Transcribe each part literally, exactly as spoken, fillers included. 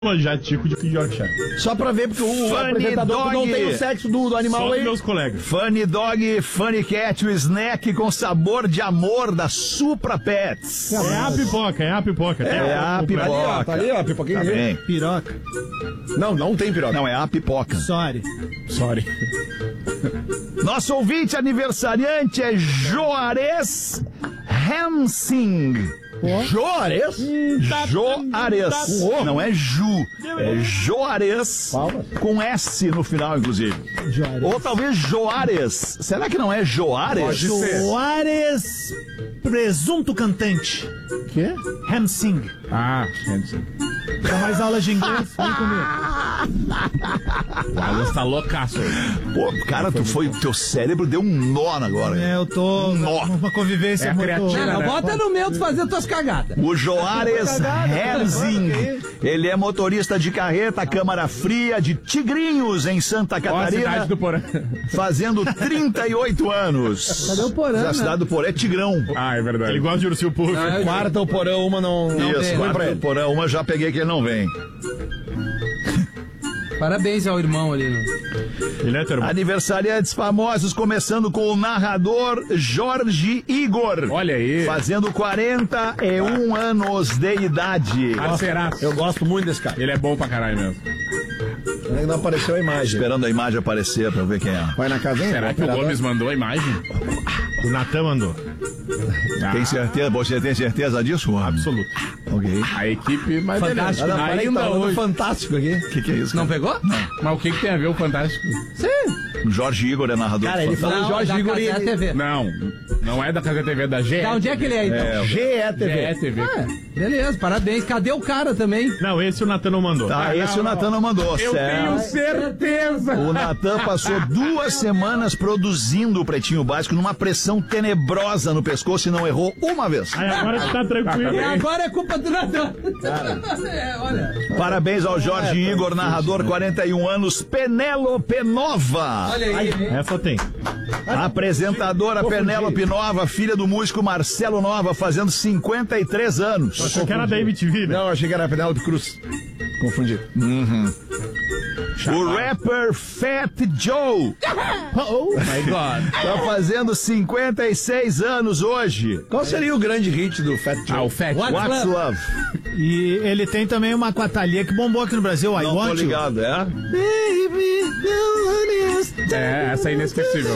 já tico de Yorkshire. Só pra ver, porque o Funny apresentador dog. não tem o sexo do, do animal Só aí. dos meus colegas. Funny Dog, Funny Cat, o snack com sabor de amor da Supra Pets. É a pipoca, é a pipoca. Tem É a pipoca. Ali, ó, pipoca. tá ali, ó, a pipoquinha. Tá ali. bem. Piroca. Não, não tem piroca. Não, é a pipoca. Sorry. Sorry. Nosso ouvinte aniversariante é Joares Hemsing. Joares? Joares. Não é Ju. É Joares. Palmas. Com S no final, inclusive. Joares. Ou talvez Joares. Será que não é Joares? Soares Presunto Cantante. Quê? Hamsing. Ah, Dá mais aulas de inglês? Vem comigo. o Alan tá loucaço. Pô, cara, tu foi, teu cérebro deu um nó agora. É, eu tô Nó. numa convivência É a muito... criatina, Não, né? bota no meio de fazer tuas cagadas. O Joares Helsing, ele é motorista de carreta Câmara Fria de Tigrinhos, em Santa Ó a Catarina, cidade do Porã. fazendo trinta e oito anos. Cadê o Porã, A cidade né? do Porã é Tigrão. Ah, é verdade. Ele gosta de ursinho puff. Ah, eu- Quarta ou porão, uma não... não Isso, vem, vai não pra vem. ele. Porã, uma já peguei que ele não vem. Parabéns ao irmão ali, né? Ele é teu irmão. Aniversariantes famosos, começando com o narrador Jorge Igor. Olha aí. Fazendo quarenta e um anos de idade. Parceiraço. Eu gosto muito desse cara. Ele é bom pra caralho mesmo. Ainda não apareceu a imagem. Esperando a imagem aparecer pra ver quem é. Vai na casinha? Será que o Gomes mandou a imagem? O Natan mandou. Tem certeza? Você tem certeza disso? Absoluto. Ok. A equipe, mas Fantástico. beleza. Ah, peraí, Ainda tá rolando hoje. fantástico aqui. O que, que é isso? Não cara? pegou? Mas o que, que tem a ver o Fantástico? Jorge Igor é narrador. Cara, do ele Fantástico. falou Não, Jorge da Igor e Cazé ele... T V. Não, não é da Casa T V, é da G E. Da onde é que ele é, então? G E T V. G E T V. Ah, beleza, parabéns. Cadê o cara também? Não, esse o Natan não mandou. Tá, Ah, esse não, o Natan não mandou, Eu certo? tenho certeza. O Natan passou duas semanas produzindo o Pretinho Básico numa pressão tenebrosa no pescoço e não errou uma vez. Aí agora que tá tranquilo. E agora é culpa do Natan. É, olha. Parabéns ao Jorge Igor, narrador, quarenta e um anos, Penélope Nova. Olha aí. Essa tem. Apresentadora Penélope Nova, filha do músico Marcelo Nova, fazendo cinquenta e três anos. Achou que era da M T V, né? Não, achei que era a Penélope Cruz. Confundi. O rapper Fat Joe Oh my God. tá fazendo cinquenta e seis anos hoje. Qual seria o grande hit do Fat Joe? Ah, o Fat. What's Love? E ele tem também uma com a Thalia que bombou aqui no Brasil, I Não tô Want You. ligado, é? Baby, no one is- É, essa é inesquecível.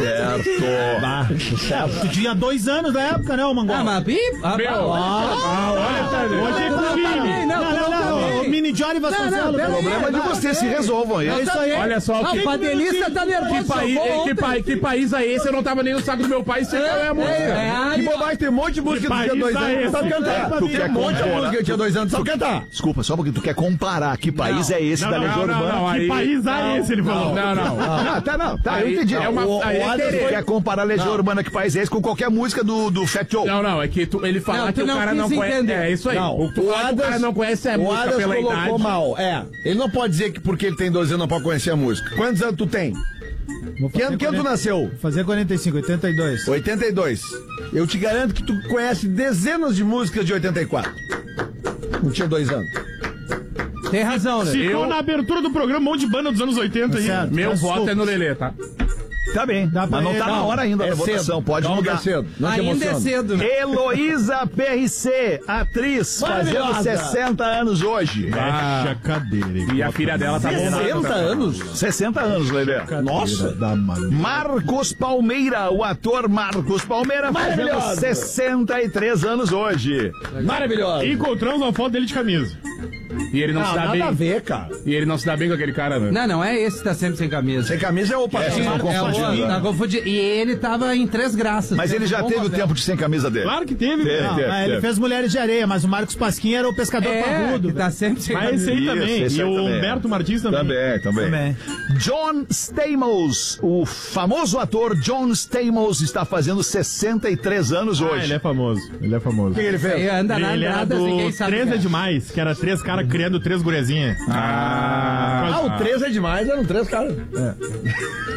Certo. Tu tinha dois anos na época, né, ô Mangual? Ah, mas bip. Ah, Meu, ah, ah, olha, tá vendo? Hoje é não, comigo. parei, Não, não, não, o Mini Johnny Vasconcelos. pera O aí. problema é de vocês, se resolvam aí. É isso aí. Olha só Não, que, o padelista tá nervoso. que, país, socou que, ontem. pa- que país é esse? Eu não tava nem no saco do meu pai, você é a música. É, é, Que ali, ó. bobagem, tem um monte de música do país tinha dois tá anos. esse? Tu sabe cantar. Tu Tem quer um monte de comparar? música que eu tinha dois anos. Tu sabe cantar. Desculpa, só porque tu quer comparar. Que país é esse Não, da não, Legião não, Urbana? não, Que que aí- país é esse, ele falou. Não, não. Ah, tá, não, tá, eu Aí- entendi. é uma- o, aí é o Anderson querer. quer comparar a Legião Urbana, que país é esse, com qualquer música do, do Fat Joe. Não, não, é que tu- ele fala Não, que tu o não cara quis não conhece. entender. É isso aí. Não, o, tu fala que o cara não conhece a o música Adas pela colocou idade. mal. É, ele não pode dizer que porque ele tem doze anos não pode conhecer a música. Quantos anos tu tem? Vou Que ano, fazer que ano tu quarenta nasceu? Vou fazer quarenta e cinco, oitenta e dois. oitenta e dois. Eu te garanto que tu conhece dezenas de músicas de oitenta e quatro. Não tinha dois anos. Tem razão, né? Citou Eu- na abertura do programa um monte de banda dos anos oitenta aí. Certo. Meu Peço voto é no desculpas. Lelê, tá? Tá bem, Dá pra mas não ele- tá na não, hora ainda É da votação, cedo. pode Calma que mudar. é cedo. Não te Ainda é emociona. cedo, né? Heloísa P R C, atriz, fazendo Maravilhosa. sessenta anos hoje. Ah. Fecha a cadeira. E a filha dela tá bombando. sessenta anos? sessenta anos, Lelê. Nossa. Da maneira. Marcos Palmeira, o ator Marcos Palmeira, fazendo Maravilhoso. sessenta e três anos hoje. Maravilhosa. Encontramos uma foto dele de camisa. E ele não Não, se dá nada bem. a ver, cara. E ele não se dá bem com aquele cara, né? Não, não é esse que tá sempre sem camisa. Sem camisa é o É, patrão. vocês estão É o confundindo. tá confundindo. E ele tava em três graças. Mas ele já Bom teve o papel. tempo de sem camisa dele. Claro que teve. Teve, Não, teve. Ah, ele fez Mulheres de Areia, mas o Marcos Pasquim era o pescador É, parrudo. que tá sempre sem Mas esse camisa. aí Isso, também. esse E aí o também. Humberto Martins também. Também, também. Também. John Stamos, o famoso ator John Stamos, está fazendo sessenta e três anos Ah, hoje. ele é famoso. Ele é famoso. O que ele fez? Aí anda na Ele era nada, ninguém do sabe. três o que é demais, que era três caras criando três gurezinhas. Ah, Ah, o três é demais, eram três caras.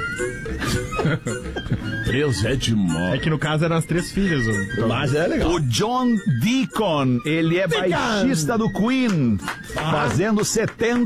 Três é demais. É que no caso eram as três filhas. ó. Mas é legal. O John Deacon, ele é baixista do Queen, fazendo setenta